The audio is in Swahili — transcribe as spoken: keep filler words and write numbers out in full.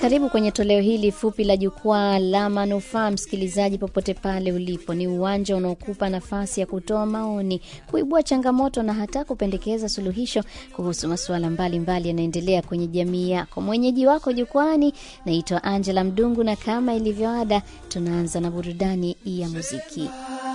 Karibu kwenye toleo hili fupi la jukwaa la manufaa, msikilizaji popote pale ulipo. Ni uwanja unaokupa nafasi ya kutoa maoni, kuibua changamoto na hata kupendekeza suluhisho kuhusu masuala mbalimbali yanaendelea kwenye jamii yako. Mwenyeji wako jukwani naitwa Angela Mdungu, na kama ilivyoada tunaanza na burudani ya muziki.